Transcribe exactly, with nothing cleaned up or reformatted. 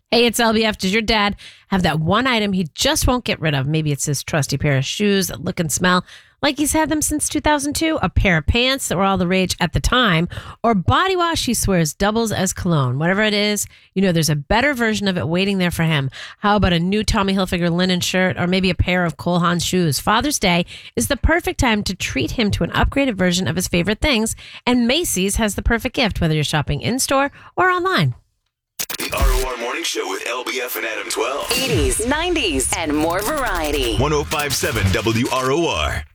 Hey, it's L B F. Does your dad have that one item he just won't get rid of? Maybe it's his trusty pair of shoes that look and smell like he's had them since two thousand two, a pair of pants that were all the rage at the time, or body wash he swears doubles as cologne. Whatever it is, you know there's a better version of it waiting there for him. How about a new Tommy Hilfiger linen shirt or maybe a pair of Cole Haan shoes? Father's Day is the perfect time to treat him to an upgraded version of his favorite things, and Macy's has the perfect gift, whether you're shopping in-store or online. The R O R Morning Show with L B F and Adam twelve. eighties, nineties, and more variety. one oh five point seven W R O R.